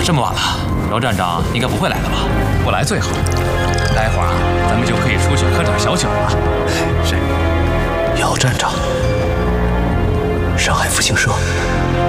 这么晚了，姚站长应该不会来了吧？ 不来最好，待会儿咱们就可以出去喝点小酒了。 是，姚站长，上海复兴社。